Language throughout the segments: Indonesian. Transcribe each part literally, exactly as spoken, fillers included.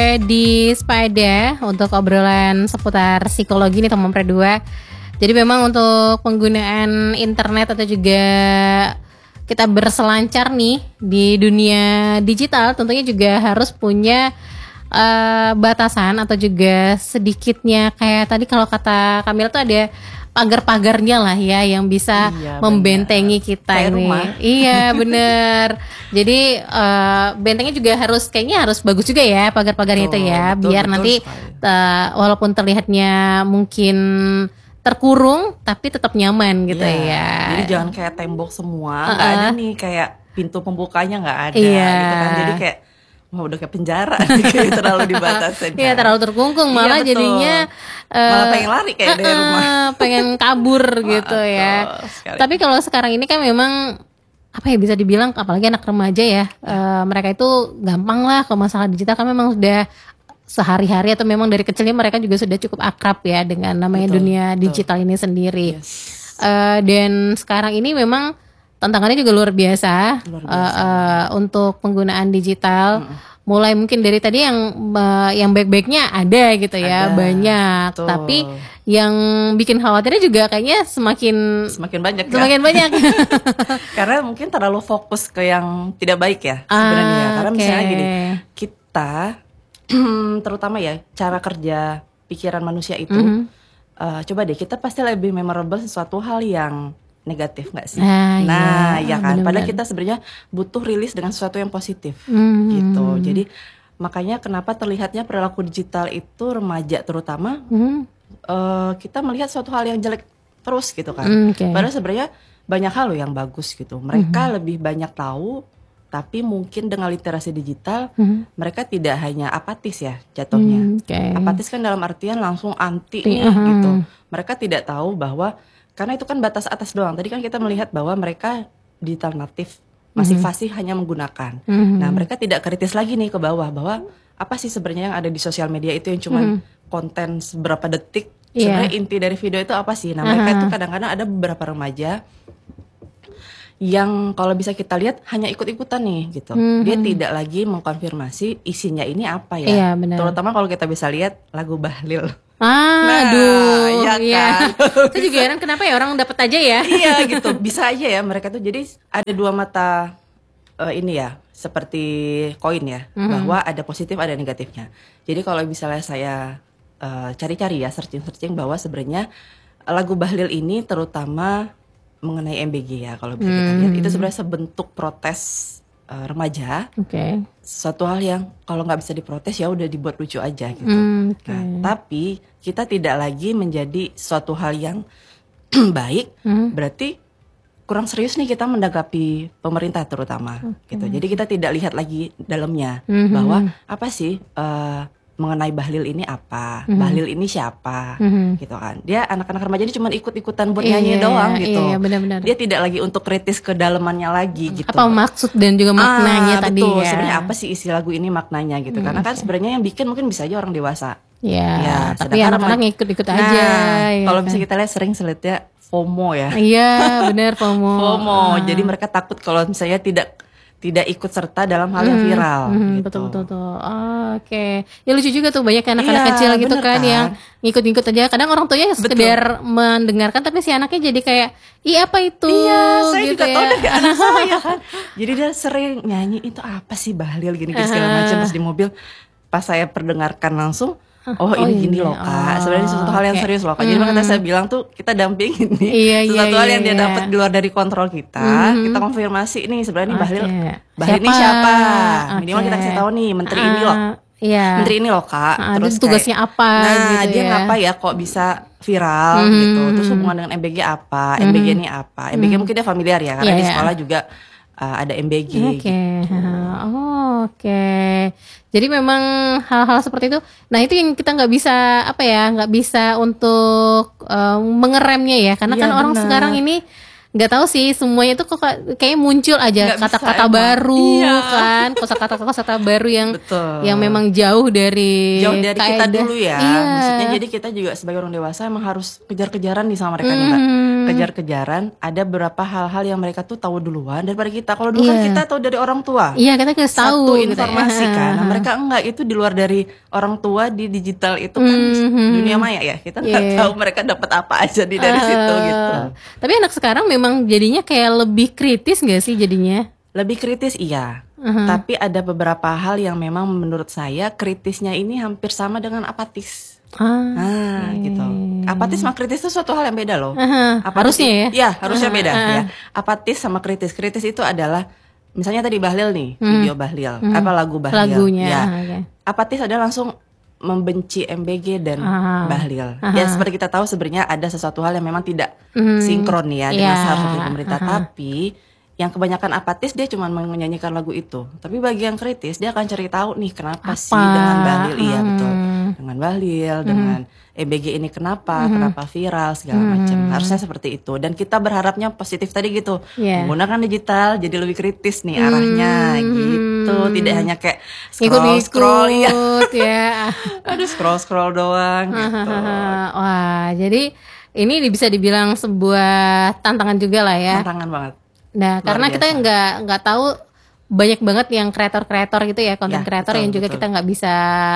gue di Sepeda untuk obrolan seputar psikologi nih teman berdua. Jadi memang untuk penggunaan internet atau juga kita berselancar nih di dunia digital tentunya juga harus punya uh, batasan atau juga sedikitnya kayak tadi kalau kata Kamil tuh ada pagar-pagarnya lah ya yang bisa iya, membentengi bener. Kita kayak ini. Rumah. Iya bener. Jadi uh, bentengnya juga harus kayaknya harus bagus juga ya pagar-pagarnya betul, itu ya betul, biar betul nanti uh, walaupun terlihatnya mungkin terkurung tapi tetap nyaman gitu yeah. ya. Jadi jangan kayak tembok semua, nggak uh-uh. ada nih kayak pintu pembukanya nggak ada yeah. gitu kan. Jadi kayak wah udah kayak penjara kayak terlalu dibatasin. Iya kan? Terlalu terkungkung malah iya, jadinya uh, malah pengen lari kayak uh-uh, dari rumah. Pengen kabur gitu ya. Tapi kalau sekarang ini kan memang apa ya bisa dibilang apalagi anak remaja ya uh, mereka itu gampang lah kalau masalah digital kan memang sudah sehari-hari atau memang dari kecilnya mereka juga sudah cukup akrab ya dengan namanya betul, dunia betul. Digital ini sendiri. Yes. Uh, dan sekarang ini memang tantangannya juga luar biasa, luar biasa. Uh, uh, untuk penggunaan digital. Mm. Mulai mungkin dari tadi yang uh, yang baik-baiknya ada gitu ya, ada, banyak. Betul. Tapi yang bikin khawatirnya juga kayaknya semakin semakin banyak. Semakin ya? banyak. Karena mungkin terlalu fokus ke yang tidak baik ya sebenarnya. Ah, Karena okay. misalnya gini, kita terutama ya cara kerja pikiran manusia itu mm-hmm. uh, coba deh kita pasti lebih memorable sesuatu hal yang negatif nggak sih? Ah, nah iya. ya kan. Bener-bener. Padahal kita sebenarnya butuh rilis dengan sesuatu yang positif mm-hmm. gitu. Jadi makanya kenapa terlihatnya perilaku digital itu remaja terutama mm-hmm. uh, kita melihat suatu hal yang jelek terus gitu kan. Mm, okay. Padahal sebenarnya banyak hal loh yang bagus gitu. Mereka mm-hmm. lebih banyak tahu. Tapi mungkin dengan literasi digital mm-hmm. mereka tidak hanya apatis ya jatuhnya. Mm, okay. Apatis kan dalam artian langsung anti nih uh-huh. gitu. Mereka tidak tahu bahwa karena itu kan batas atas doang. Tadi kan kita melihat bahwa mereka digital native masih mm-hmm. fasih hanya menggunakan. Mm-hmm. Nah mereka tidak kritis lagi nih ke bawah bahwa apa sih sebenarnya yang ada di sosial media itu yang cuma mm-hmm. konten seberapa detik. Yeah. Sebenarnya inti dari video itu apa sih? Nah mereka uh-huh. itu kadang-kadang ada beberapa remaja yang kalau bisa kita lihat hanya ikut-ikutan nih gitu. Mm-hmm. Dia tidak lagi mengkonfirmasi isinya ini apa ya. Iya, benar. Terutama kalau kita bisa lihat lagu Bahlil. Ah, nah, aduh, ya iya. kan. Itu juga heran kenapa ya orang dapat aja ya. Iya gitu, bisa aja ya mereka tuh. Jadi ada dua mata uh, ini ya, seperti koin ya, mm-hmm. bahwa ada positif ada negatifnya. Jadi kalau misalnya saya uh, cari-cari ya, searching-searching bahwa sebenarnya lagu Bahlil ini terutama mengenai M B G ya kalau bisa kita lihat hmm. itu sebenarnya sebentuk protes uh, remaja. Oke. Okay. Suatu hal yang kalau nggak bisa diprotes ya udah dibuat lucu aja gitu. Hmm, okay. Nah, tapi kita tidak lagi menjadi suatu hal yang baik. Hmm. Berarti kurang serius nih kita menanggapi pemerintah terutama. Okay. Gitu. Jadi kita tidak lihat lagi dalamnya hmm. bahwa apa sih. Uh, mengenai Bahlil ini apa, mm-hmm. Bahlil ini siapa, mm-hmm. gitu kan. Dia anak-anak remaja ini cuma ikut-ikutan buat nyanyi yeah, doang gitu. Iya, benar-benar. Dia tidak lagi untuk kritis ke dalemannya lagi gitu. Apa maksud dan juga maknanya ah, tadi betul. ya. Sebenarnya apa sih isi lagu ini maknanya gitu. Mm, Karena kan okay. sebenarnya yang bikin mungkin bisa aja orang dewasa. Yeah, ya, tapi anak-anak ngikut-ikut nah, aja. Ya kalau kan. bisa kita lihat sering selitnya FOMO ya. Iya, benar FOMO. FOMO. Ah. Jadi mereka takut kalau misalnya tidak tidak ikut serta dalam hal yang viral. Hmm, gitu. Betul betul betul. Oh, oke. Okay. Ya lucu juga tuh banyak anak-anak iya, kecil gitu kan, kan yang ngikut-ngikut aja. Kadang orang tuanya sekedar betul. mendengarkan tapi si anaknya jadi kayak, "Ih, apa itu?" Iya, saya gitu juga ya. tahu dari anak saya kan. Jadi dia sering nyanyi itu apa sih Bahlil gini-gini segala macam pas di mobil. Pas saya perdengarkan langsung Oh, oh ini gini loh kak, oh, sebenarnya sesuatu hal yang okay. serius loh kak. Jadi hmm. makanya saya bilang tuh kita dampingin nih iya, sesuatu iya, hal yang iya, dia iya. dapat di luar dari kontrol kita. Hmm. Kita konfirmasi nih sebenarnya okay. Bahlil, Bahlil ini siapa? Okay. Minimal kita kasih tahu nih menteri uh, ini loh, iya. menteri ini loh kak. Uh, Terus tugasnya kayak, apa? Nah gitu dia ya. ngapa ya kok bisa viral hmm. gitu. Terus hubungan dengan M B G apa? Hmm. M B G ini apa? M B G hmm. mungkin dia familiar ya karena yeah, di sekolah yeah. juga uh, ada M B G. Oke, okay. gitu. oh, oke. Okay. Jadi memang hal-hal seperti itu. Nah itu yang kita nggak bisa apa ya, nggak bisa untuk um, mengeremnya ya, karena ya, kan bener. Orang sekarang ini nggak tahu sih semuanya tuh kok kayak muncul aja Nggak kata-kata bisa, emang. baru Iya. kan, kosakata kosakata baru yang Betul. yang memang jauh dari jauh dari kita kaedah. dulu ya. Iya. Maksudnya jadi kita juga sebagai orang dewasa emang harus kejar-kejaran nih sama mereka nih Mbak. Mm. Kejar-kejaran, ada beberapa hal-hal yang mereka tuh tahu duluan daripada kita. Kalau dulu kan Iya. kita tahu dari orang tua. Iya, kita harus tahu Satu gitu. informasi kan. Nah, mereka enggak, itu di luar dari orang tua di digital itu kan Mhm. dunia maya ya. Kita nggak Iya. tahu mereka dapat apa aja di dari Eh, situ gitu. Tapi anak sekarang memang jadinya kayak lebih kritis gak sih jadinya? Lebih kritis iya. Mhm. Tapi ada beberapa hal yang memang menurut saya kritisnya ini hampir sama dengan apatis. Ah, Nah, gitu. Apatis sama kritis itu suatu hal yang beda loh. Aha, Apatis harusnya i- ya? Iya, harusnya Aha, beda aha. ya. Apatis sama kritis. Kritis itu adalah misalnya tadi Bahlil nih, video Bahlil, apa lagu Bahlil. Lagunya. Ya. ah, oke. Apatis adalah langsung membenci M B G dan Ah. Bahlil. Aha. Ya seperti kita tahu sebenarnya ada sesuatu hal yang memang tidak Hmm, sinkron ya dengan iya. seharusnya dari pemerintah. Aha. Tapi yang kebanyakan apatis dia cuma menyanyikan lagu itu. Tapi bagi yang kritis dia akan cari tahu nih kenapa sih Apa? dengan Bahlil. Iya Hmm. betul. Dengan Bahlil, dengan M B G ini kenapa, kenapa viral segala macam. Harusnya seperti itu. Dan kita berharapnya positif tadi gitu. Iya. Menggunakan digital jadi lebih kritis nih arahnya gitu. Tidak hanya kayak scroll scroll ya. Ikut-ikut ya. Aduh scroll scroll doang gitu. Wah, jadi ini bisa dibilang sebuah tantangan juga lah ya. Tantangan banget. Nah, Luar karena kita biasa. nggak nggak tahu banyak banget yang kreator-kreator gitu ya, konten Ya, kreator betul, yang juga betul. kita nggak bisa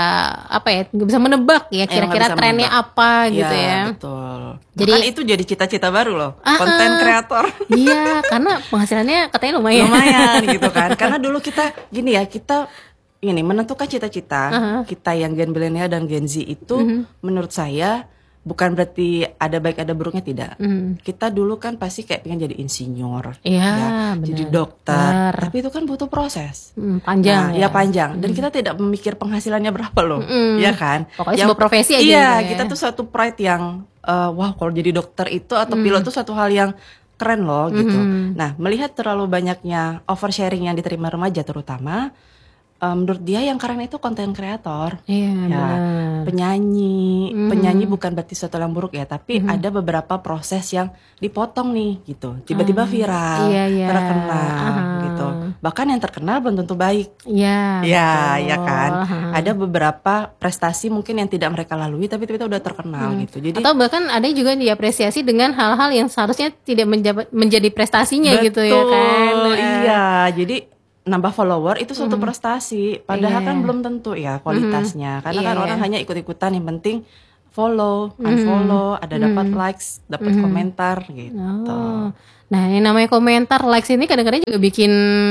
apa ya, nggak bisa menebak ya Eh, nggak kira-kira bisa trennya menebak. apa gitu Iya, ya. betul. Jadi- Bahkan itu jadi cita-cita baru loh, Ah, konten ah. kreator. Iya, karena penghasilannya katanya lumayan. Lumayan gitu kan. Karena dulu kita gini ya, kita ini menentukan cita-cita kita yang Gen Milenial dan Gen Z itu Mhm. menurut saya bukan berarti ada baik ada buruknya, tidak. Mhm. Kita dulu kan pasti kayak pengen jadi insinyur, Iya, ya, benar. jadi dokter. Benar. Tapi itu kan butuh proses. Hmm, panjang Nah, ya. ya panjang. Dan kita tidak memikir penghasilannya berapa loh, Mm-mm. ya kan? Pokoknya sebuah profesi aja Iya, gitu ya. kita tuh suatu pride yang, eh, wah kalau jadi dokter itu atau pilot tuh suatu hal yang keren loh gitu. Nah, melihat terlalu banyaknya oversharing yang diterima remaja terutama, eh, menurut dia yang keren itu konten kreator. Iya, Ya, benar. penyanyi, penyanyi bukan berarti sesuatu yang buruk ya, tapi ada beberapa proses yang dipotong nih gitu, tiba-tiba viral, Iya, iya. terkenal Aha. gitu. Bahkan yang terkenal belum tentu baik. Iya. Ya, betul. ya kan. Aha. Ada beberapa prestasi mungkin yang tidak mereka lalui, tapi tiba-tiba udah terkenal gitu. Jadi Atau bahkan ada juga yang diapresiasi dengan hal-hal yang seharusnya tidak menjabat, menjadi prestasinya gitu ya betul, kan. Eh, iya. Jadi nambah follower itu suatu prestasi, padahal Iya. kan belum tentu ya kualitasnya. Karena Iya, kan iya. orang hanya ikut-ikutan, yang penting follow, unfollow, ada dapat likes, dapat komentar gitu. Oh. Nah, yang namanya komentar likes ini kadang-kadang juga bikin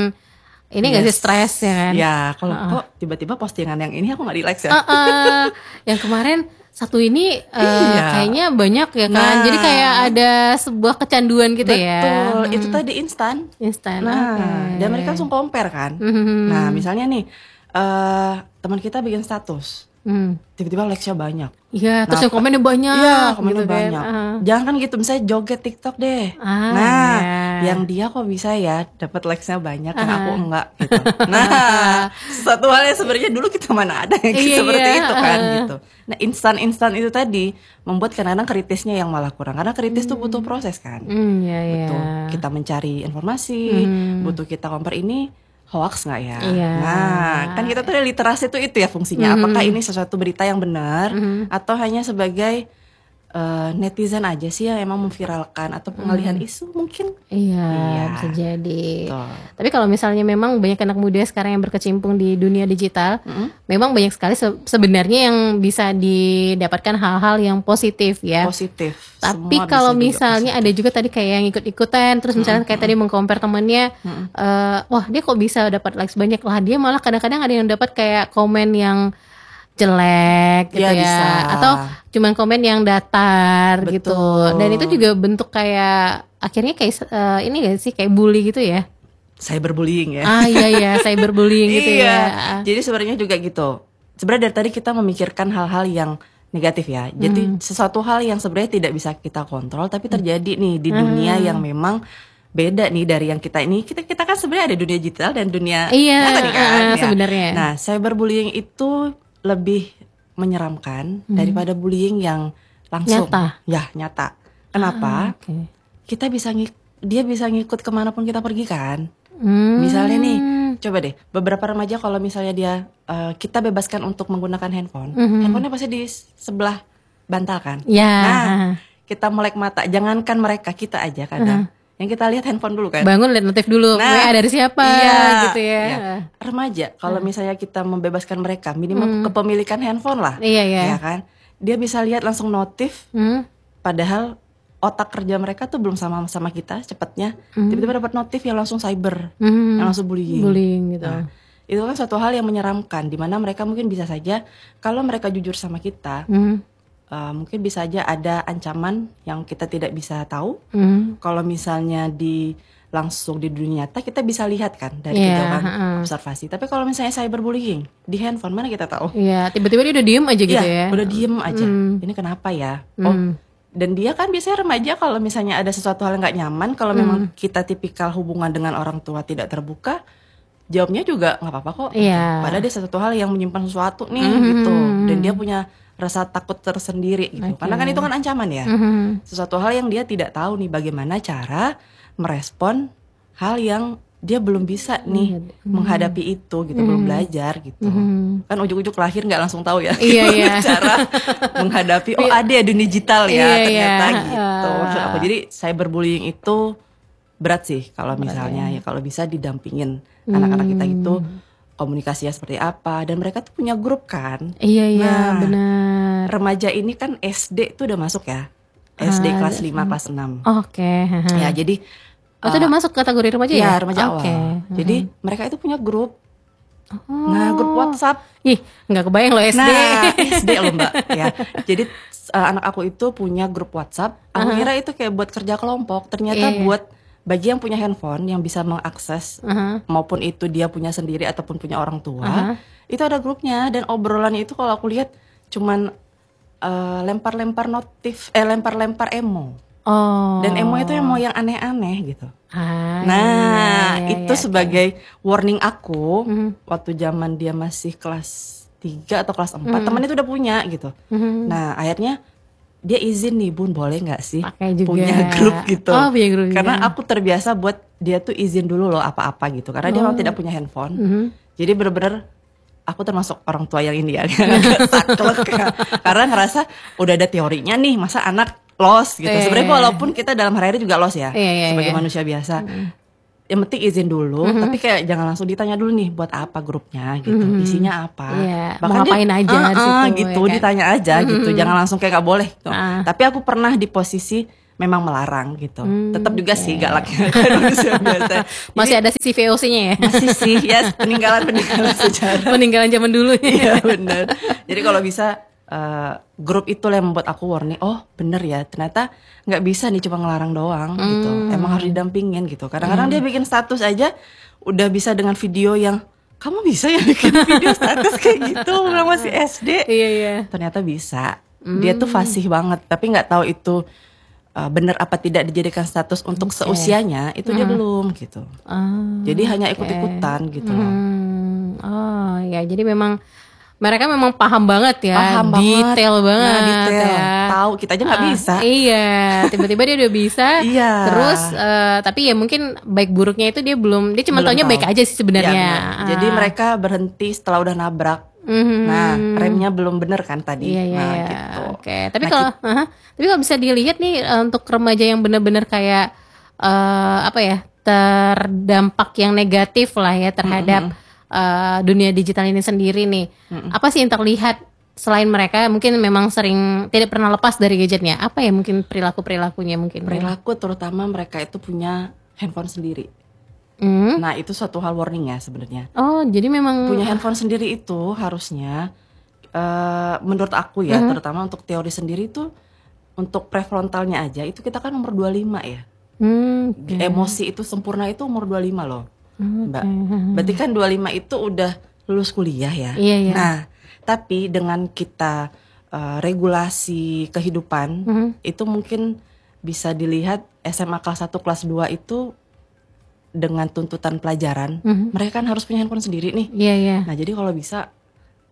ini nggak sih Yes. stres ya kan? Ya, kalau kok tiba-tiba postingan yang ini aku nggak di likes ya. Ah, ah. Yang kemarin satu ini eh, Iya. kayaknya banyak ya kan. Nah. Jadi kayak ada sebuah kecanduan gitu ya. Betul, itu tadi instan. Instan. Nah, oke. dan mereka langsung compare kan. Mhm. Nah, misalnya nih, eh teman kita bikin status, Hmm. tiba-tiba likes-nya banyak. Iya, terus Nah, yang komennya banyak. Iya, komennya gitu kan. banyak. Ah. Jangan kan gitu, misalnya joget TikTok deh. Ah, nah, iya. yang dia kok bisa ya dapat likes-nya banyak, yang aku enggak gitu. Nah, satu hal yang sebenarnya dulu kita mana ada yang Iya, seperti iya. itu kan Ah. gitu. Nah, instan-instan itu tadi membuat kadang-kadang kritisnya yang malah kurang. Karena kritis tuh butuh proses kan. Hmm, iya, iya. Betul. Kita mencari informasi, butuh kita compare ini hoax nggak ya? Iya. Nah, kan kita tuh literasi tuh itu ya fungsinya. Apakah ini sesuatu berita yang benar atau hanya sebagai eh, netizen aja sih yang emang memviralkan atau pengalihan isu mungkin? Iya, Iya. bisa jadi. Betul. Tapi kalau misalnya memang banyak anak muda sekarang yang berkecimpung di dunia digital, memang banyak sekali se- sebenarnya yang bisa didapatkan hal-hal yang positif ya. Positif. Tapi Semua kalau bisa juga misalnya ada juga tadi kayak yang ikut-ikutan, terus misalnya kayak tadi mengcompare temennya, eh, wah dia kok bisa dapat likes banyak lah, dia malah kadang-kadang ada yang dapat kayak komen yang jelek gitu Iya, ya, bisa. atau cuman komen yang datar gitu, Betul. dan itu juga bentuk kayak akhirnya kayak eh, ini gak sih kayak bully gitu ya? cyberbullying ya. Ah iya ya, cyberbullying gitu Iya. ya. Jadi sebenarnya juga gitu. Sebenarnya dari tadi kita memikirkan hal-hal yang negatif ya. Jadi sesuatu hal yang sebenarnya tidak bisa kita kontrol tapi terjadi nih di dunia yang memang beda nih dari yang kita ini. Kita kita kan sebenarnya ada dunia digital dan dunia Iya, nyata nih kan. ah, ya. sebenarnya. Nah, cyberbullying itu lebih menyeramkan daripada bullying yang langsung. Nyata. Ya, nyata. Kenapa? Oke. Kita bisa ngik- dia bisa ngikut kemanapun kita pergi kan. Hmm. Misalnya nih, coba deh, beberapa remaja kalau misalnya dia uh, kita bebaskan untuk menggunakan handphone, mm-hmm. handphonenya pasti di sebelah bantal kan. Yeah. Nah, kita melek mata, jangankan mereka, kita aja kadang. Uh-huh. Yang kita lihat handphone dulu kan. Bangun lihat notif dulu, nah, W A dari siapa iya, gitu ya. Iya. Remaja kalau hmm. misalnya kita membebaskan mereka minimal hmm. kepemilikan handphone lah. Iya, iya. Ya kan? Dia bisa lihat langsung notif. Hmm. Padahal otak kerja mereka tuh belum sama sama kita cepatnya. Hmm. Tiba-tiba dapat notif yang langsung cyber, hmm. yang langsung bullying. Bullying gitu. Nah, itu kan suatu hal yang menyeramkan di mana mereka mungkin bisa saja kalau mereka jujur sama kita. Hmm. Uh, mungkin bisa aja ada ancaman yang kita tidak bisa tahu. Mm. Kalau misalnya di langsung di dunia nyata kita bisa lihat kan dari yeah, kejauhan uh. observasi. Tapi kalau misalnya cyberbullying di handphone mana kita tahu? Iya, yeah, tiba-tiba dia udah diem aja gitu yeah, ya. Udah diem aja. Mm. Ini kenapa ya? Mm. Oh, dan dia kan biasanya remaja kalau misalnya ada sesuatu hal yang nggak nyaman, kalau mm. memang kita tipikal hubungan dengan orang tua tidak terbuka, jawabnya juga nggak apa-apa kok. Yeah. Padahal dia sesuatu hal yang menyimpan sesuatu nih mm-hmm. gitu, dan dia punya rasa takut tersendiri gitu. Okay. Karena kan itu kan ancaman ya. Mm-hmm. Sesuatu hal yang dia tidak tahu nih bagaimana cara merespon hal yang dia belum bisa nih mm-hmm. menghadapi itu gitu, mm-hmm. belum belajar gitu. Mm-hmm. Kan ujuk-ujuk lahir nggak langsung tahu ya iya, iya. cara menghadapi oh ada ya dunia digital ya iya, ternyata iya. gitu. Maksud aku jadi cyberbullying itu berat sih kalau misalnya okay. ya kalau bisa didampingin mm-hmm. anak-anak kita itu komunikasinya seperti apa, dan mereka tuh punya grup kan. Iya iya nah, benar. Remaja ini kan S D tuh udah masuk ya. S D ah, kelas lima, kelas enam. Oke. Okay. Ya jadi oh, itu uh, udah masuk kategori remaja ya? Ya remaja okay. awal. Jadi uh-huh. mereka itu punya grup. Oh. Nah grup WhatsApp. Ih nggak kebayang loh S D. Nah S D loh mbak. Ya jadi uh, anak aku itu punya grup WhatsApp. Aku uh-huh. kira itu kayak buat kerja kelompok. Ternyata yeah. buat bagi yang punya handphone yang bisa mengakses uh-huh. maupun itu dia punya sendiri ataupun punya orang tua, uh-huh. itu ada grupnya, dan obrolannya itu kalau aku lihat cuman uh, lempar-lempar notif, eh lempar-lempar emo. Oh. Dan emo itu emo yang aneh-aneh gitu. Ah, nah, iya, iya, itu iya, sebagai iya. warning aku uh-huh. waktu zaman dia masih kelas tiga atau kelas empat, uh-huh. temennya itu udah punya gitu. Uh-huh. Nah, akhirnya dia izin nih bun, boleh nggak sih juga. punya grup gitu? Oh, punya grup karena juga. Aku terbiasa buat dia tuh izin dulu loh apa-apa gitu, karena oh. dia memang tidak punya handphone. Mm-hmm. Jadi bener-bener aku termasuk orang tua yang ini ya, saklek karena ngerasa udah ada teorinya nih, masa anak los gitu. Yeah, sebenarnya walaupun kita dalam hari-hari juga los ya, yeah, yeah, sebagai yeah. manusia biasa. Mm-hmm. Yang penting izin dulu, mm-hmm. tapi kayak jangan langsung ditanya dulu nih buat apa grupnya gitu, mm-hmm. isinya apa, yeah. bahkan ngapain dia, aja uh, uh, situ, gitu, ya kan? Ditanya aja mm-hmm. gitu, jangan langsung kayak nggak boleh. Gitu. Uh. Tapi aku pernah di posisi memang melarang gitu, mm, tetap juga okay. sih galaknya kan manusia biasa. Masih ada sisi V O C-nya ya? Masih sih, ya yes, peninggalan peninggalan sejarah, peninggalan zaman dulu. Iya benar. Jadi kalau bisa Uh, grup itu yang membuat aku warning, oh bener ya ternyata nggak bisa nih cuma ngelarang doang mm. gitu, emang harus didampingin gitu. Kadang-kadang mm. dia bikin status aja udah bisa dengan video yang kamu bisa ya bikin video status kayak gitu bilang masih S D. Iya iya. Ternyata bisa. Mm. Dia tuh fasih banget, tapi nggak tahu itu uh, bener apa tidak dijadikan status untuk okay. seusianya itu mm. dia belum gitu. Oh, jadi hanya okay. ikut-ikutan gitu mm. loh. Oh ya, jadi memang mereka memang paham banget ya, paham detail banget, nah, detail. Ya. Tahu kita aja nggak uh, bisa. Iya, tiba-tiba dia udah bisa. Iya. Terus, uh, tapi ya mungkin baik buruknya itu dia belum, dia cuma taunya baik aja sih sebenarnya. Ya, uh. Jadi mereka berhenti setelah udah nabrak. Mm-hmm. Nah, remnya belum bener kan tadi. Iya, iya, nah, iya. gitu. Oke, okay. Tapi nah, kalau, gitu. uh, tapi kalau bisa dilihat nih untuk remaja yang benar-benar kayak uh, apa ya, terdampak yang negatif lah ya terhadap. Mm-hmm. Uh, dunia digital ini sendiri nih, mm-mm. apa sih yang terlihat selain mereka mungkin memang sering tidak pernah lepas dari gadgetnya? Apa ya mungkin perilaku perilakunya mungkin? Perilaku terutama mereka itu punya handphone sendiri. Mm. Nah itu suatu hal warning ya sebenarnya. Oh jadi memang punya handphone sendiri itu harusnya, uh, menurut aku ya, mm. terutama untuk teori sendiri itu untuk prefrontalnya aja itu kita kan umur dua puluh lima ya. Mm, okay. Emosi itu sempurna itu umur dua puluh lima loh. Mbak, okay. Berarti kan dua puluh lima itu udah lulus kuliah ya. Iya, iya. Nah, tapi dengan kita uh, regulasi kehidupan, mm-hmm. itu mungkin bisa dilihat S M A kelas satu, kelas dua itu dengan tuntutan pelajaran, mm-hmm. mereka kan harus punya handphone sendiri nih. Iya, iya. Nah, jadi kalau bisa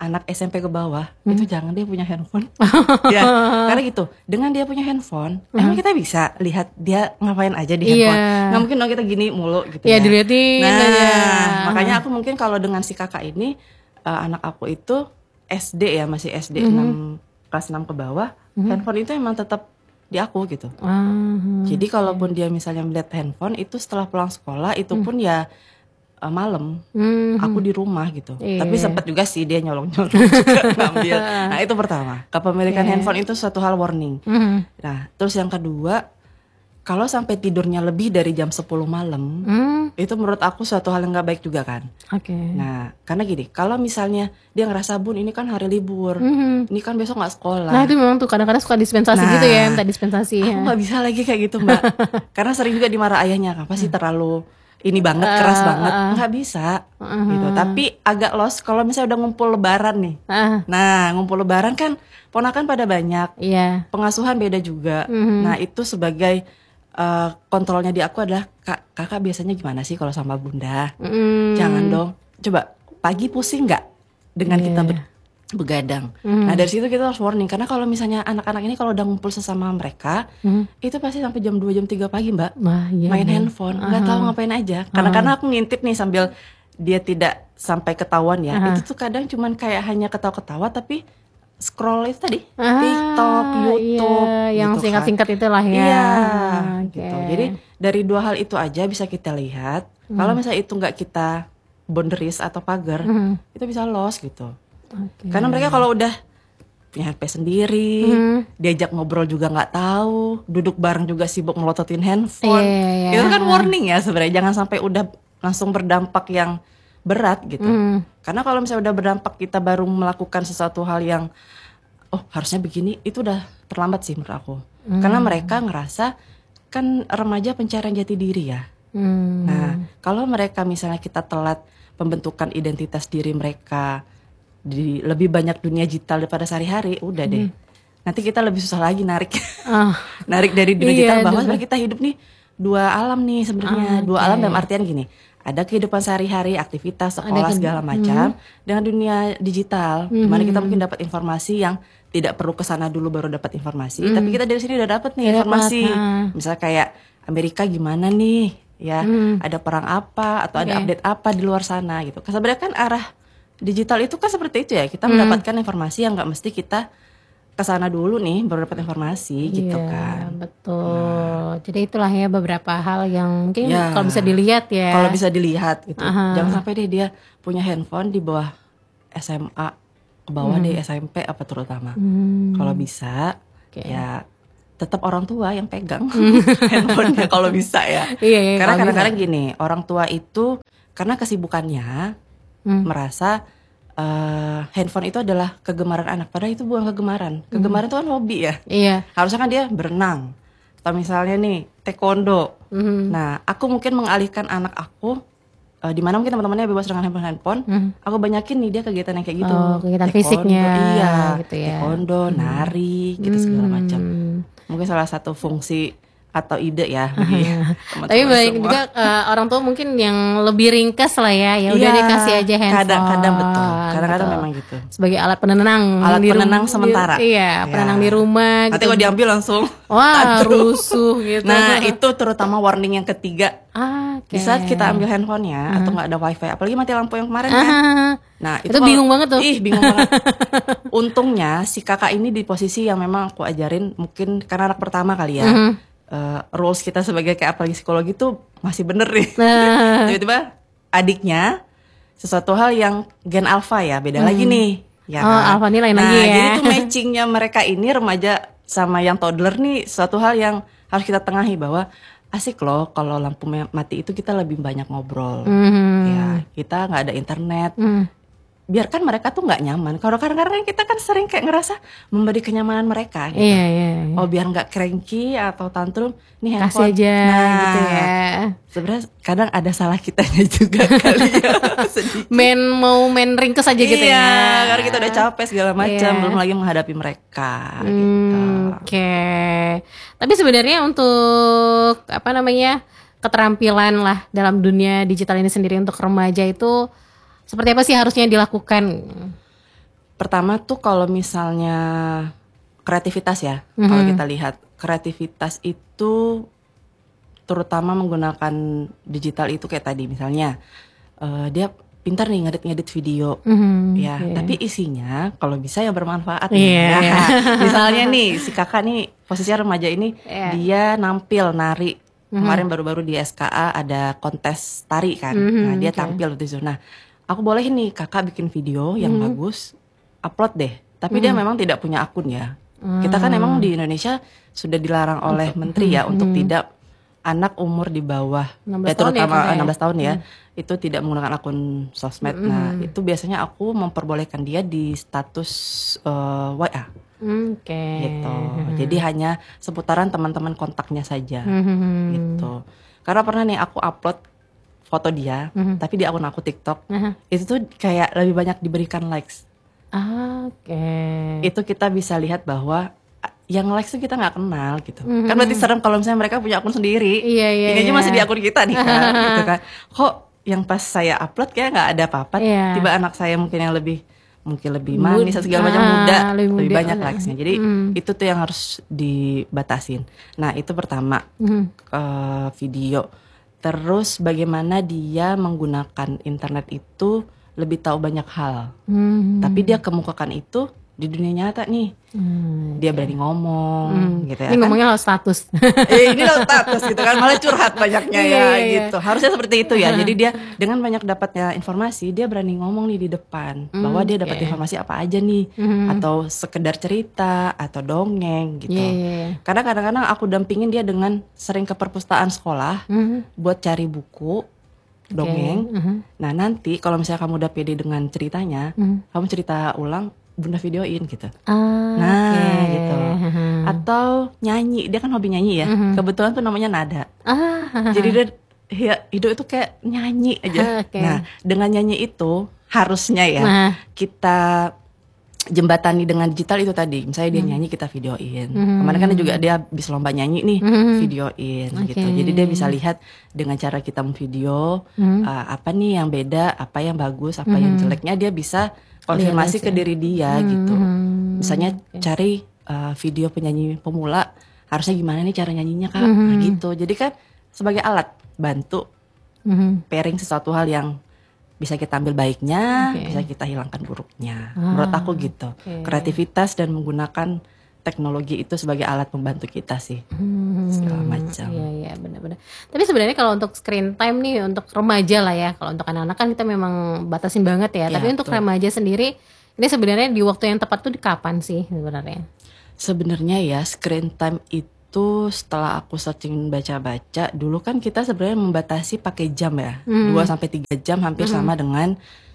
anak S M P ke bawah hmm. itu jangan dia punya handphone. Ya, karena gitu. Dengan dia punya handphone, hmm. emang kita bisa lihat dia ngapain aja di handphone. Yeah. Nggak mungkin dong kita gini mulu gitu yeah, ya. Dilihatin. Nah, ya. Makanya aku mungkin kalau dengan si kakak ini, uh, anak aku itu S D ya, masih S D hmm. enam, kelas enam ke bawah, hmm. handphone itu emang tetap di aku gitu. Hmm. Jadi kalaupun dia misalnya melihat handphone itu setelah pulang sekolah itu pun hmm. ya Uh, malam, mm-hmm. aku di rumah gitu. Yeah. Tapi sempat juga sih dia nyolong-nyolong juga ngambil. Nah itu pertama, kepemilikan yeah. handphone itu suatu hal warning. Mm-hmm. Nah terus yang kedua, kalau sampai tidurnya lebih dari jam sepuluh malam, mm. itu menurut aku suatu hal yang gak baik juga kan. Oke. Okay. Nah karena gini, kalau misalnya dia ngerasa bun ini kan hari libur, mm-hmm. ini kan besok gak sekolah. Nah itu memang tuh kadang-kadang suka dispensasi nah, gitu ya, minta dispensasi. Aku ya. Gak bisa lagi kayak gitu mbak, karena sering juga dimarah ayahnya, apa sih terlalu ini banget, keras uh, banget, uh, nggak bisa uh, gitu. Tapi agak lost kalau misalnya udah ngumpul lebaran nih. Uh, nah, ngumpul lebaran kan ponakan pada banyak. Yeah. Pengasuhan beda juga. Uh-huh. Nah, itu sebagai uh, kontrolnya di aku adalah Kak, kakak biasanya gimana sih kalau sama bunda? Uh. Jangan dong. Coba pagi pusing nggak dengan yeah. kita ber- begadang. Mm. Nah dari situ kita harus warning karena kalau misalnya anak-anak ini kalau udah ngumpul sesama mereka mm. itu pasti sampai jam dua jam tiga pagi mbak Wah, iya, main iya. handphone nggak uh-huh. tahu ngapain aja karena uh-huh. karena aku ngintip nih sambil dia tidak sampai ketahuan ya uh-huh. itu tuh kadang cuman kayak hanya ketawa-ketawa tapi scroll itu tadi ah, TikTok, YouTube iya, yang gitu singkat-singkat kan. Itulah ya iya okay. gitu. Jadi dari dua hal itu aja bisa kita lihat mm. kalau misalnya itu nggak kita boundaries atau pagar mm. itu bisa lost gitu. Okay. Karena mereka kalau udah punya H P sendiri, hmm. diajak ngobrol juga nggak tahu, duduk bareng juga sibuk melototin handphone, yeah, yeah. itu kan warning ya sebenarnya. Jangan sampai udah langsung berdampak yang berat gitu. Hmm. Karena kalau misalnya udah berdampak kita baru melakukan sesuatu hal yang oh harusnya begini, itu udah terlambat sih menurut aku. Hmm. Karena mereka ngerasa kan remaja pencarian jati diri ya. Hmm. Nah kalau mereka misalnya kita telat pembentukan identitas diri mereka di lebih banyak dunia digital daripada sehari-hari, udah deh. Hmm. Nanti kita lebih susah lagi narik, oh. narik dari dunia digital iya, bahwa kita hidup nih dua alam nih sebenarnya, oh, dua okay. alam dalam artian gini, ada kehidupan sehari-hari, aktivitas sekolah ke- segala macam, hmm. dengan dunia digital, hmm. dimana kita mungkin dapat informasi yang tidak perlu kesana dulu baru dapat informasi, hmm. tapi kita dari sini udah dapat nih ya, informasi, dapat, misalnya kayak Amerika gimana nih, ya hmm. ada perang apa atau okay. ada update apa di luar sana gitu. Sebenarnya kan arah digital itu kan seperti itu ya, kita hmm. mendapatkan informasi yang nggak mesti kita kesana dulu nih baru dapat informasi gitu yeah, kan. Betul. Nah. Jadi itulah ya beberapa hal yang mungkin yeah. kalau bisa dilihat ya. Kalau bisa dilihat gitu. Aha. Jangan sampai deh dia punya handphone di bawah S M A, ke bawah hmm. deh S M P apa terutama. Hmm. Kalau bisa okay. ya tetap orang tua yang pegang handphonenya kalau bisa ya. Iya, iya, karena kadang-kadang gini, orang tua itu karena kesibukannya Hmm. merasa uh, handphone itu adalah kegemaran anak, padahal itu bukan kegemaran. Kegemaran hmm. itu kan hobi ya. Iya. Harusnya kan dia berenang atau misalnya nih taekwondo. Hmm. Nah, aku mungkin mengalihkan anak aku uh, di mana mungkin teman-temannya bebas dengan handphone. Hmm. Aku banyakin nih dia kegiatan yang kayak gitu. Oh, kegiatan taekwondo, fisiknya. Iya. Gitu ya. Taekwondo, hmm. nari, gitu hmm. segala macam. Mungkin salah satu fungsi atau ide ya bagi teman-teman. Tapi banyak juga uh, orang tua mungkin yang lebih ringkas lah ya, ya udah ya, dikasih aja handphone. Kadang-kadang betul, kadang-kadang gitu. Memang gitu. Sebagai alat penenang. Alat penenang rum- sementara. Di, iya, penenang ya. Di rumah. Nanti gitu. kalau diambil langsung. Wah, rusuh gitu. Nah itu terutama warning yang ketiga. Ah, okay. Di saat kita ambil handphonenya uh-huh. atau nggak ada wifi, apalagi mati lampu yang kemarin uh-huh. kan. Nah itu, itu bingung banget tuh. Ih bingung banget. Untungnya si kakak ini di posisi yang memang aku ajarin mungkin karena anak pertama kali ya. Uh-huh. Uh, rules kita sebagai kayak apalagi psikologi tuh masih bener nih. Nah. Tiba-tiba adiknya sesuatu hal yang gen alpha ya beda hmm. lagi nih. Ya oh kan? Alpha ini lain nah, lagi ya. Jadi tuh matchingnya mereka ini remaja sama yang toddler nih suatu hal yang harus kita tengahi bahwa asik loh kalau lampu mati itu kita lebih banyak ngobrol. Hmm. Ya kita nggak ada internet. Hmm. Biarkan mereka tuh nggak nyaman. Kalau kadang-kadang kita kan sering kayak ngerasa memberi kenyamanan mereka gitu. Iya, iya, iya. Oh biar nggak cranky atau tantrum, nih handphone. Kasih aja nah, gitu ya. Sebenarnya kadang ada salah kitanya juga kali ya. main mau main ringkes aja gitu iya, ya. Iya, karena kita udah capek segala macam, iya. belum lagi menghadapi mereka. Hmm, gitu. Oke. Okay. Tapi sebenarnya untuk apa namanya keterampilan lah dalam dunia digital ini sendiri untuk remaja itu seperti apa sih harusnya dilakukan? pertama tuh kalau misalnya kreativitas ya, mm-hmm. kalau kita lihat kreativitas itu terutama menggunakan digital itu kayak tadi misalnya uh, dia pintar nih ngedit-ngedit video, mm-hmm, ya. Yeah. Tapi isinya kalau bisa yang bermanfaat. Yeah. Nih. Nah, misalnya nih si kakak nih posisinya remaja ini, yeah. dia nampil nari. Mm-hmm. Kemarin baru-baru di S K A ada kontes tari kan. Mm-hmm, nah dia okay. tampil di situ. Nah aku boleh nih kakak bikin video yang mm-hmm. bagus, upload deh. Tapi mm-hmm. dia memang tidak punya akun ya. Mm-hmm. Kita kan emang di Indonesia sudah dilarang oleh menteri ya mm-hmm. untuk tidak anak umur di bawah eh, terutama ya, enam belas tahun ya hmm. itu tidak menggunakan akun sosmed. Hmm. Nah itu biasanya aku memperbolehkan dia di status uh, W A. Oke. Okay. Gitu. Hmm. Jadi hanya seputaran teman-teman kontaknya saja. Hmm. Gitu. Karena pernah nih aku upload foto dia, hmm. tapi di akun aku TikTok hmm. itu tuh kayak lebih banyak diberikan likes. Ah, Oke. Okay. Itu kita bisa lihat bahwa yang likes tuh kita nggak kenal gitu, mm-hmm. kan berarti serem kalau misalnya mereka punya akun sendiri, iya, iya, ini aja iya. masih di akun kita nih kan, gitu kan. Kok yang pas saya upload kayak nggak ada apa-apa, yeah. tiba anak saya mungkin yang lebih mungkin lebih manis atau segala macam muda, ah, lebih, lebih banyak likesnya. Jadi mm. itu tuh yang harus dibatasin. Nah itu pertama mm. uh, video. Terus bagaimana dia menggunakan internet itu lebih tahu banyak hal, mm. tapi dia kemukakan itu di dunia nyata nih, hmm, dia berani ngomong, hmm. gitu ya. Ini kan? ngomongnya lewat status. eh, ini lewat status gitu kan, malah curhat banyaknya ya, yeah, gitu. Yeah. Harusnya seperti itu ya. Jadi dia dengan banyak dapatnya informasi, dia berani ngomong nih di depan, hmm, bahwa dia dapat okay. informasi apa aja nih, hmm. atau sekedar cerita atau dongeng gitu. Yeah, yeah. Karena kadang-kadang aku dampingin dia dengan sering ke perpustakaan sekolah hmm. buat cari buku dongeng. Okay. Uh-huh. Nah nanti kalau misalnya kamu udah pede dengan ceritanya, hmm. kamu cerita ulang. Bunda videoin gitu. Ah, nah okay. gitu. Uh-huh. Atau nyanyi, dia kan hobi nyanyi ya. Uh-huh. Kebetulan tuh namanya Nada. Ah, uh-huh. Jadi dia ya, hidup itu kayak nyanyi aja. Okay. Nah dengan nyanyi itu harusnya ya uh-huh. kita jembatani dengan digital itu tadi. Misalnya dia uh-huh. nyanyi kita videoin. Uh-huh. Kemarin kan juga dia habis lomba nyanyi nih, uh-huh. videoin okay. gitu. Jadi dia bisa lihat dengan cara kita memvideo uh-huh. uh, apa nih yang beda, apa yang bagus, apa uh-huh. yang jeleknya, dia bisa konfirmasi ke diri dia hmm, gitu. Misalnya okay. cari uh, video penyanyi pemula, harusnya gimana nih cara nyanyinya kak, hmm. nah, gitu. Jadi kan sebagai alat bantu hmm. pairing sesuatu hal yang bisa kita ambil baiknya, okay. bisa kita hilangkan buruknya. Ah, menurut aku gitu. Okay. Kreativitas dan menggunakan teknologi itu sebagai alat membantu kita sih, hmm, segala macam. Iya iya benar-benar. Tapi sebenarnya kalau untuk screen time nih untuk remaja lah ya, kalau untuk anak-anak kan kita memang batasin banget ya. ya Tapi untuk remaja sendiri, ini sebenarnya di waktu yang tepat tuh di kapan sih sebenarnya? Sebenarnya ya screen time itu setelah aku searching baca-baca, dulu kan kita sebenarnya membatasi pakai jam ya, hmm. dua sampai tiga jam hampir hmm. sama dengan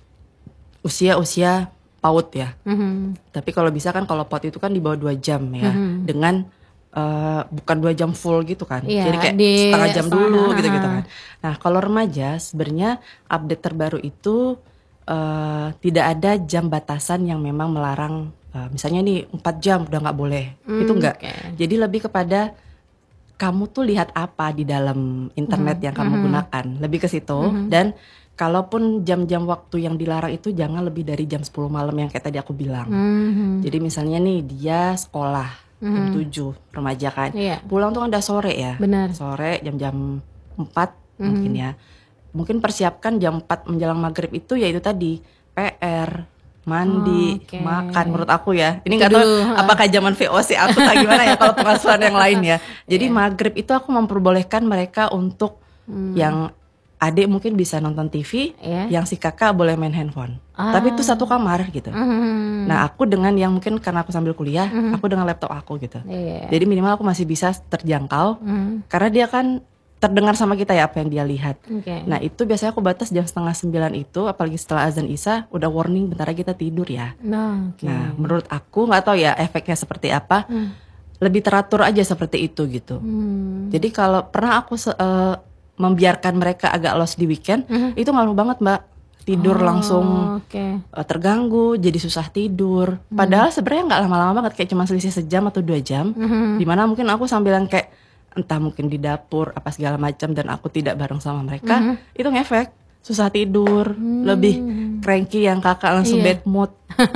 usia-usia paut ya, mm-hmm. tapi kalau bisa kan kalau paut itu kan di bawah dua jam ya, mm-hmm. dengan uh, bukan dua jam full gitu kan, yeah, jadi kayak di setengah jam dulu gitu gitu kan. Nah kalau remaja sebenarnya update terbaru itu uh, tidak ada jam batasan yang memang melarang, uh, misalnya nih empat jam udah nggak boleh, mm, itu enggak. Okay. Jadi lebih kepada kamu tuh lihat apa di dalam internet mm-hmm. yang kamu mm-hmm. gunakan, lebih ke situ mm-hmm. dan kalaupun jam-jam waktu yang dilarang itu jangan lebih dari jam sepuluh malam yang kayak tadi aku bilang. Mm-hmm. Jadi misalnya nih dia sekolah mm-hmm. jam tujuh remaja kan. Yeah. Pulang tuh kan udah sore ya. Benar. Sore jam-jam empat mm-hmm. mungkin ya. Mungkin persiapkan jam empat menjelang maghrib itu ya itu tadi P R, mandi, oh, okay. makan menurut aku ya. Ini nggak tahu apakah zaman V O C atau gimana ya kalau pengasuhan yang lain ya. Jadi yeah. maghrib itu aku memperbolehkan mereka untuk mm. yang adik mungkin bisa nonton T V, yeah. yang si kakak boleh main handphone. Ah. Tapi itu satu kamar gitu. Mm-hmm. Nah aku dengan yang mungkin karena aku sambil kuliah, mm-hmm. aku dengan laptop aku gitu. Yeah. Jadi minimal aku masih bisa terjangkau, mm-hmm. karena dia kan terdengar sama kita ya apa yang dia lihat. Okay. Nah itu biasanya aku batas jam setengah sembilan itu, apalagi setelah azan isya udah warning bentar lagi kita tidur ya. No, okay. Nah menurut aku nggak tahu ya efeknya seperti apa. Mm. Lebih teratur aja seperti itu gitu. Mm. Jadi kalau pernah aku se- uh, membiarkan mereka agak lost di weekend, mm-hmm. itu ngaruh banget mbak. Tidur oh, langsung okay. uh, terganggu, jadi susah tidur. Mm. Padahal sebenarnya nggak lama-lama banget, kayak cuma selisih sejam atau dua jam. Mm-hmm. Dimana mungkin aku sambilan kayak entah mungkin di dapur apa segala macam dan aku tidak bareng sama mereka, mm-hmm. itu ngefek. susah tidur, hmm. lebih cranky yang kakak langsung iya. bad mood.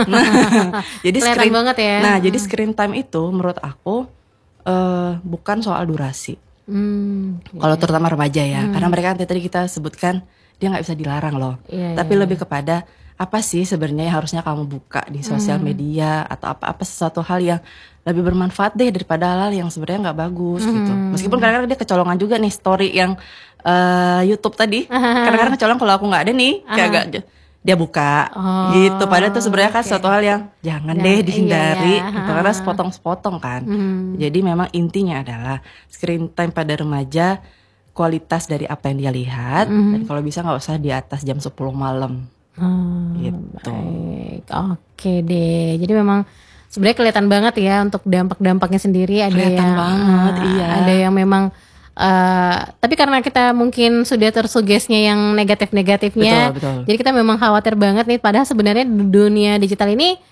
Nah, jadi screen banget ya. Nah, hmm. jadi screen time itu menurut aku uh, bukan soal durasi. Hmm. Kalau yeah. terutama remaja ya, hmm. karena mereka tadi kita sebutkan dia nggak bisa dilarang loh. Yeah, Tapi yeah. lebih kepada apa sih sebenarnya yang harusnya kamu buka di sosial hmm. media atau apa-apa sesuatu hal yang lebih bermanfaat deh daripada hal yang sebenarnya nggak bagus hmm. gitu. Meskipun kadang-kadang dia kecolongan juga nih story yang uh, YouTube tadi. Kadang-kadang kecolong kalau aku nggak ada nih, kayak agak dia buka oh, gitu. Padahal itu sebenarnya kan okay. suatu hal yang jangan nah, deh dihindari, iya, iya. gitu, karena sepotong-sepotong kan. Hmm. Jadi memang intinya adalah screen time pada remaja kualitas dari apa yang dia lihat hmm. dan kalau bisa nggak usah di atas jam sepuluh malam. Hmm, gitu. Baik. Oke deh. Jadi memang sebenarnya kelihatan banget ya untuk dampak-dampaknya sendiri. Ada kelihatan yang banget, uh, iya. Ada yang memang uh, tapi karena kita mungkin sudah tersugesnya yang negatif-negatifnya, betul, betul. Jadi kita memang khawatir banget nih. Padahal sebenarnya dunia digital ini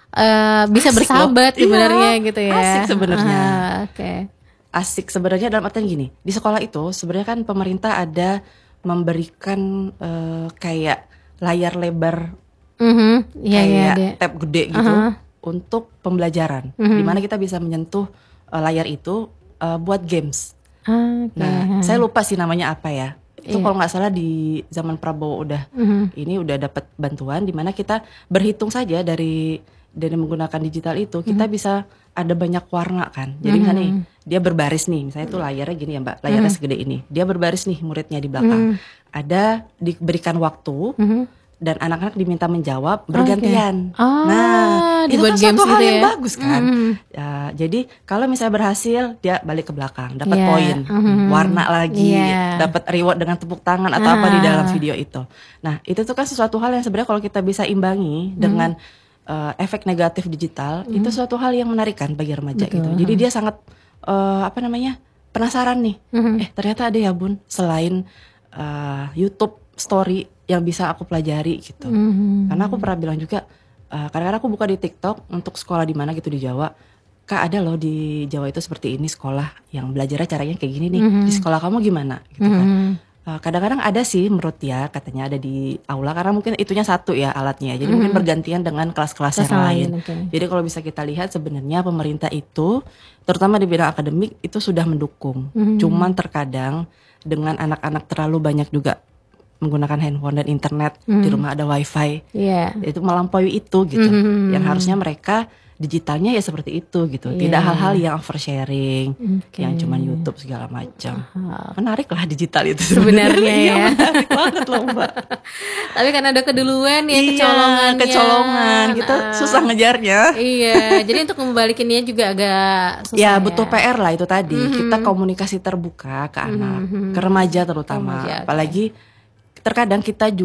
uh, bisa asik bersahabat loh. Sebenarnya iya, gitu ya. Asik sebenarnya. Uh, Oke. Okay. Asik sebenarnya dalam artian gini. Di sekolah itu sebenarnya kan pemerintah ada memberikan uh, kayak layar lebar, mm-hmm. yeah, kayak yeah, tab gede gitu uh-huh. untuk pembelajaran, mm-hmm. dimana kita bisa menyentuh uh, layar itu uh, buat games. Okay. Nah, saya lupa sih namanya apa ya. Itu yeah. kalau nggak salah di zaman Prabowo udah mm-hmm. ini udah dapat bantuan, dimana kita berhitung saja dari dari menggunakan digital itu kita mm-hmm. bisa ada banyak warna kan. Jadi mm-hmm. misalnya nih, dia berbaris nih, misalnya itu layarnya gini ya Mbak, layarnya mm-hmm. segede ini. Dia berbaris nih muridnya di belakang. Mm-hmm. Ada diberikan waktu mm-hmm. dan anak-anak diminta menjawab bergantian. Okay. Oh, nah, itu kan suatu hal ya? yang bagus kan. Mm-hmm. Ya, jadi kalau misalnya berhasil, dia balik ke belakang, dapat yeah. poin, mm-hmm. warna lagi, yeah. dapat reward dengan tepuk tangan atau ah. apa di dalam video itu. Nah, itu tuh kan sesuatu hal yang sebenarnya kalau kita bisa imbangi mm-hmm. dengan Uh, efek negatif digital mm. itu suatu hal yang menarik kan bagi remaja. Betul. Gitu. Jadi dia sangat uh, apa namanya penasaran nih. Mm-hmm. Eh ternyata ada ya Bun selain uh, YouTube Story yang bisa aku pelajari gitu. Mm-hmm. Karena aku pernah bilang juga uh, kadang-kadang aku buka di TikTok untuk sekolah di mana gitu di Jawa. Kak ada loh di Jawa itu seperti ini sekolah yang belajarnya caranya kayak gini nih. Mm-hmm. Di sekolah kamu gimana? Gitu kan. Mm-hmm. Kadang-kadang ada sih menurut dia katanya ada di aula karena mungkin itunya satu ya alatnya jadi mm-hmm. mungkin bergantian dengan kelas-kelas yang lain. Okay. Jadi kalau bisa kita lihat sebenarnya pemerintah itu terutama di bidang akademik itu sudah mendukung. Mm-hmm. Cuman terkadang dengan anak-anak terlalu banyak juga menggunakan handphone dan internet mm-hmm. di rumah ada wifi yeah. itu melampaui itu gitu mm-hmm. yang harusnya mereka digitalnya ya seperti itu gitu, yeah. tidak hal-hal yang oversharing, okay. yang cuman YouTube segala macam. Uh-huh. Menarik lah digital itu sebenarnya ya. Menarik banget loh Mbak. Tapi kan ada keduluan ya, iya, kecolongan. Kecolongan, kita uh, susah ngejarnya. Iya, jadi untuk membalikinnya juga agak susah. Ya, ya butuh P R lah itu tadi. Mm-hmm. Kita komunikasi terbuka ke anak, mm-hmm. ke remaja terutama. Remaja, okay. Apalagi terkadang kita juga